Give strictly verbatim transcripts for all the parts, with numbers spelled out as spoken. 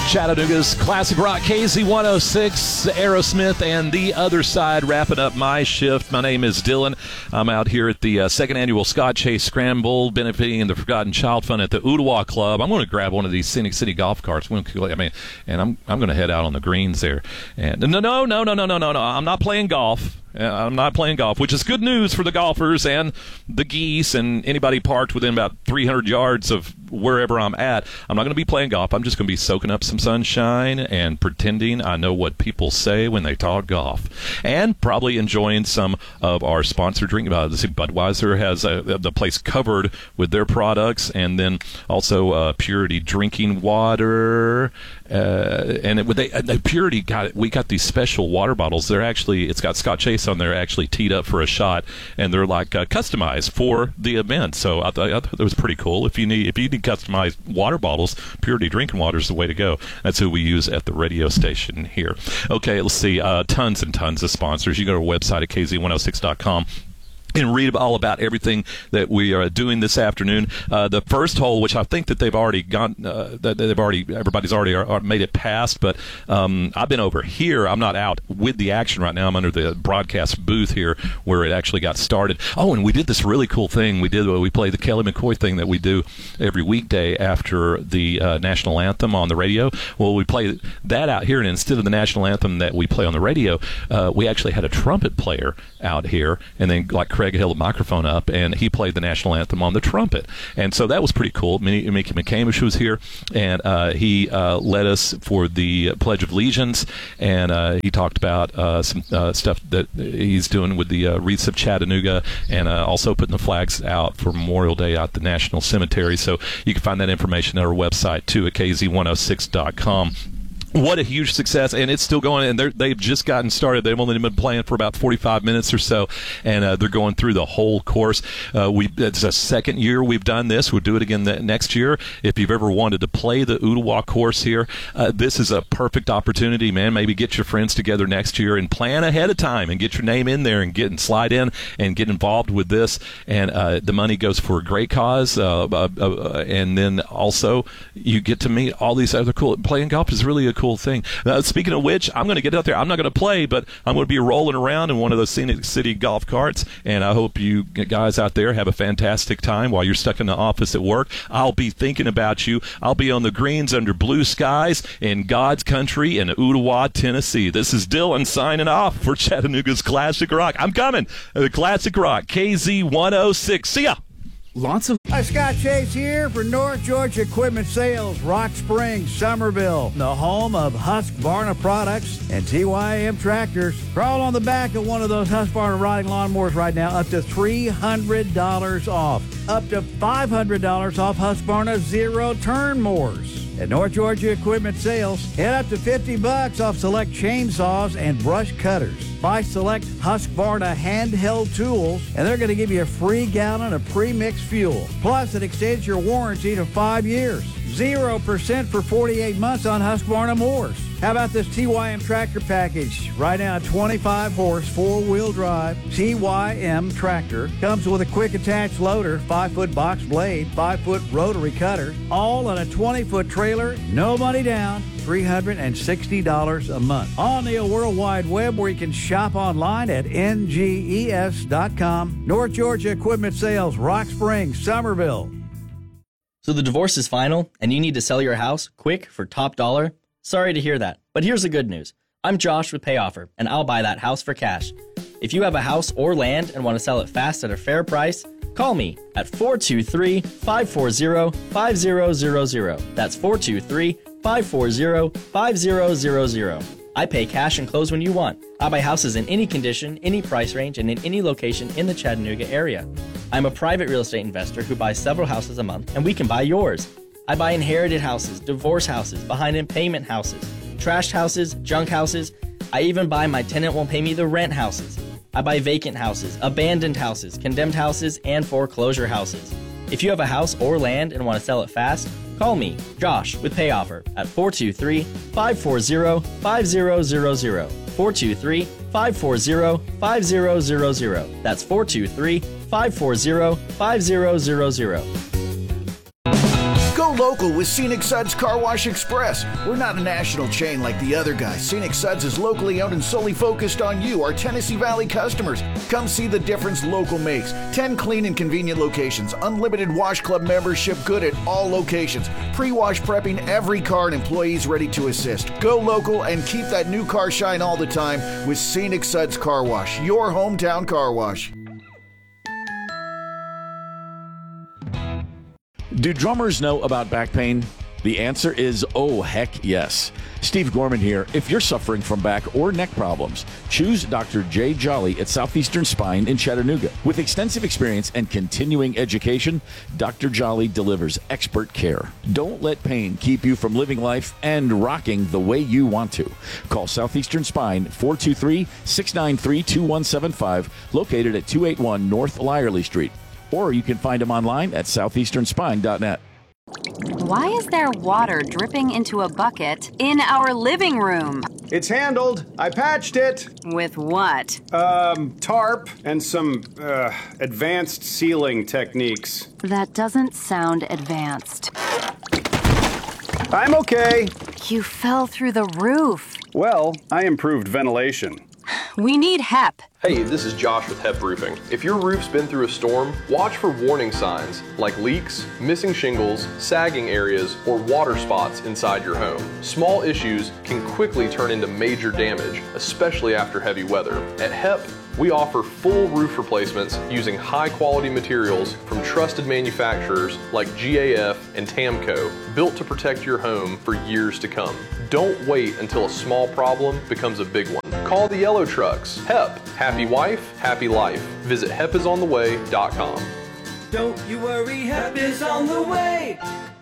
Chattanooga's Classic Rock, K Z one oh six, Aerosmith, and The Other Side, wrapping up my shift. My name is Dylan. I'm out here at the uh, second annual Scott Chase Scramble, benefiting the Forgotten Child Fund at the Ooltewah Club. I'm going to grab one of these Scenic City golf carts. I mean, and I'm I'm going to head out on the greens there. And no, no, no, no, no, no, no, no. I'm not playing golf. I'm not playing golf, which is good news for the golfers and the geese and anybody parked within about three hundred yards of wherever I'm at. I'm not going to be playing golf. I'm just going to be soaking up some sunshine and pretending I know what people say when they talk golf, and probably enjoying some of our sponsor drink. Uh, see, Budweiser has uh, the place covered with their products, and then also uh, Purity drinking water. Uh, and it, they, they Purity got we got these special water bottles. They're actually it's got Scott Chase on there, actually teed up for a shot, and they're like uh, customized for the event. So I, th- I thought that was pretty cool. If you need if you need customized water bottles, Purity drinking water is the way to go. That's who we use at the radio station here. Okay, let's see. Uh, tons and tons of sponsors. You go to our website at K Z one oh six dot com. And read all about everything that we are doing this afternoon. Uh, the first hole, which I think that they've already gone, uh, that they've already, everybody's already are, are made it past. But um, I've been over here. I'm not out with the action right now. I'm under the broadcast booth here where it actually got started. Oh, and we did this really cool thing. We did we played the Kelly McCoy thing that we do every weekday after the uh, national anthem on the radio. Well, we play that out here, and instead of the national anthem that we play on the radio, uh, we actually had a trumpet player out here, and then like Craig held the microphone up, and he played the national anthem on the trumpet. And so that was pretty cool. Mickey McCamish was here, and uh, he uh, led us for the Pledge of Allegiance, and uh, he talked about uh, some uh, stuff that he's doing with the uh, Wreaths of Chattanooga, and uh, also putting the flags out for Memorial Day at the National Cemetery. So you can find that information at our website, too, at K Z one oh six dot com. What a huge success, and it's still going, and they've just gotten started. They've only been playing for about forty-five minutes or so, and uh, they're going through the whole course. Uh, we It's a second year we've done this. We'll do it again the, next year. If you've ever wanted to play the Ooltewah course here, uh, this is a perfect opportunity, man. Maybe get your friends together next year and plan ahead of time and get your name in there and get and slide in and get involved with this. And uh, the money goes for a great cause, uh, uh, uh, and then also you get to meet all these other cool. Playing golf is really a cool thing. Uh, speaking of which, I'm going to get out there. I'm not going to play, but I'm going to be rolling around in one of those Scenic City golf carts, and I hope you guys out there have a fantastic time while you're stuck in the office at work. I'll be thinking about you. I'll be on the greens under blue skies in God's country in Ooltewah, Tennessee. This is Dylan signing off for Chattanooga's Classic Rock. I'm coming. The Classic Rock, K Z one oh six. See ya. Lots of Hi, Scott Chase here for North Georgia Equipment Sales, Rock Springs, Somerville, the home of Husqvarna products and T Y M tractors. Crawl on the back of one of those Husqvarna riding lawnmowers right now, up to three hundred dollars off. Up to five hundred dollars off Husqvarna zero-turn mowers. At North Georgia Equipment Sales, head up to fifty bucks off select chainsaws and brush cutters. Buy select Husqvarna handheld tools, and they're going to give you a free gallon of pre-mixed fuel. Plus, it extends your warranty to five years. zero percent for forty-eight months on Husqvarna mowers. How about this T Y M tractor package? Right now, a twenty-five horse, four-wheel drive T Y M tractor. Comes with a quick attached loader, five-foot box blade, five-foot rotary cutter, all on a twenty-foot trailer, no money down, three hundred sixty dollars a month. On the World Wide Web, where you can shop online at N G E S dot com. North Georgia Equipment Sales, Rock Springs, Somerville. So the divorce is final, and you need to sell your house quick for top dollar? Sorry to hear that, but here's the good news. I'm Josh with PayOffer, and I'll buy that house for cash. If you have a house or land and want to sell it fast at a fair price, call me at four two three, five four zero, five zero zero zero. That's four two three, five four zero, five zero zero zero. I pay cash and close when you want. I buy houses in any condition, any price range, and in any location in the Chattanooga area. I'm a private real estate investor who buys several houses a month, and we can buy yours. I buy inherited houses, divorce houses, behind-in-payment houses, trashed houses, junk houses. I even buy my tenant won't pay me the rent houses. I buy vacant houses, abandoned houses, condemned houses, and foreclosure houses. If you have a house or land and want to sell it fast, call me, Josh, with PayOffer at four two three, five four zero, five zero zero zero. four two three, five four zero, five zero zero zero. That's four two three, five four zero, five zero zero zero. Go local with Scenic Suds Car Wash Express. We're not a national chain like the other guys. Scenic Suds is locally owned and solely focused on you, our Tennessee Valley customers. Come see the difference local makes. ten clean and convenient locations. Unlimited Wash Club membership good at all locations. Pre-wash prepping every car and employees ready to assist. Go local and keep that new car shine all the time with Scenic Suds Car Wash, your hometown car wash. Do drummers know about back pain? The answer is, oh, heck yes. Steve Gorman here. If you're suffering from back or neck problems, choose Doctor Jay Jolly at Southeastern Spine in Chattanooga. With extensive experience and continuing education, Doctor Jolly delivers expert care. Don't let pain keep you from living life and rocking the way you want to. Call Southeastern Spine, four two three, six nine three, two one seven five, located at two eighty-one North Lyerly Street. Or you can find them online at southeastern spine dot net. Why is there water dripping into a bucket in our living room? It's handled. I patched it. With what? Um, tarp and some, uh, advanced sealing techniques. That doesn't sound advanced. I'm okay. You fell through the roof. Well, I improved ventilation. We need H E P. Hey, this is Josh with H E P Roofing. If your roof's been through a storm, watch for warning signs like leaks, missing shingles, sagging areas, or water spots inside your home. Small issues can quickly turn into major damage, especially after heavy weather. At H E P, we offer full roof replacements using high-quality materials from trusted manufacturers like G A F and Tamco, built to protect your home for years to come. Don't wait until a small problem becomes a big one. Call the Yellow Trucks. H E P. Happy wife, happy life. Visit H E P is on the way dot com. Don't you worry, H E P is on the way.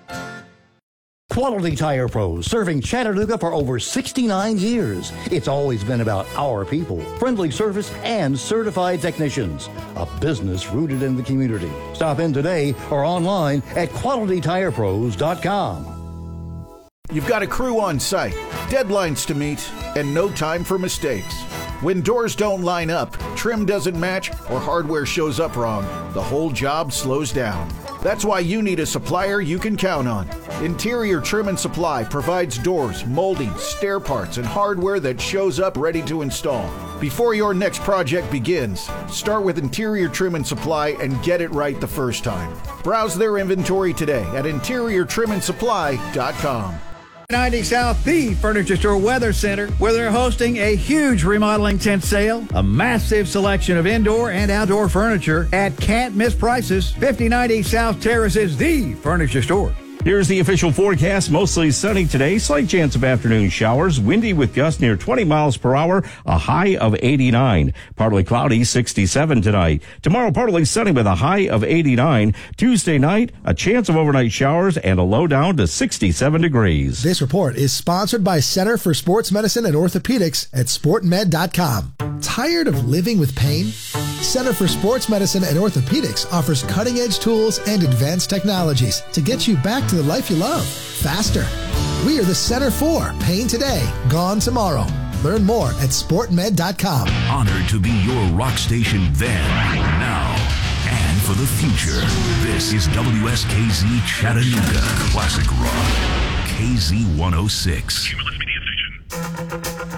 Quality Tire Pros, serving Chattanooga for over sixty-nine years. It's always been about our people, friendly service, and certified technicians. A business rooted in the community. Stop in today or online at quality tire pros dot com. You've got a crew on site, deadlines to meet, and no time for mistakes. When doors don't line up, trim doesn't match, or hardware shows up wrong, the whole job slows down. That's why you need a supplier you can count on. Interior Trim and Supply provides doors, molding, stair parts, and hardware that shows up ready to install. Before your next project begins, start with Interior Trim and Supply and get it right the first time. Browse their inventory today at interior trim and supply dot com. ninety South, the Furniture Store Weather Center, where they're hosting a huge remodeling tent sale, a massive selection of indoor and outdoor furniture at can't miss prices. fifty ninety South Terrace is the Furniture Store. Here's the official forecast. Mostly sunny today. Slight chance of afternoon showers. Windy with gusts near twenty miles per hour. A high of eighty-nine. Partly cloudy, sixty-seven tonight. Tomorrow, partly sunny with a high of eighty-nine. Tuesday night, a chance of overnight showers and a low down to sixty-seven degrees. This report is sponsored by Center for Sports Medicine and Orthopedics at sport med dot com. Tired of living with pain? Center for Sports Medicine and Orthopedics offers cutting-edge tools and advanced technologies to get you back to the life you love, faster. We are the Center for Pain Today, Gone Tomorrow. Learn more at sport med dot com. Honored to be your rock station then, now, and for the future. This is W S K Z Chattanooga, Classic Rock, K Z one oh six.